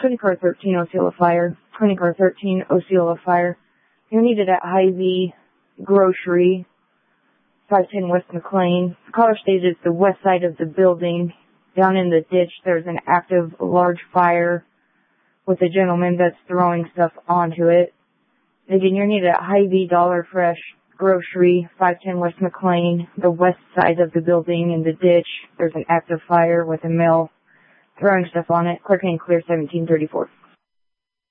20 car 13 Osceola Fire. 20 car 13 Osceola Fire. You're needed at Hy-Vee Grocery, 510 West McLean. Caller stated the west side of the building. Down in the ditch, there's an active large fire with a gentleman that's throwing stuff onto it. Again, you're needed at Hy-Vee Dollar Fresh Grocery, 510 West McLean, the west side of the building in the ditch. There's an active fire with a male throwing stuff on it. Clear, clear, 1734.